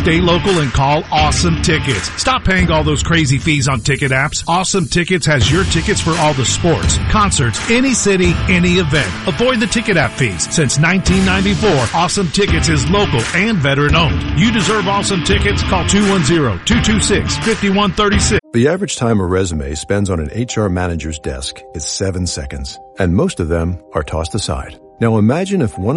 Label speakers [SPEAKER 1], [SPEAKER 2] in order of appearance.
[SPEAKER 1] Stay local and call Awesome Tickets. Stop paying all those crazy fees on ticket apps. Awesome Tickets has your tickets for all the sports, concerts, any city, any event. Avoid the ticket app fees. Since 1994, Awesome Tickets is local and veteran owned. You deserve awesome tickets. Call 210-226-5136.
[SPEAKER 2] The average time a resume spends on an HR manager's desk is 7 seconds, and most of them are tossed aside. Now imagine if one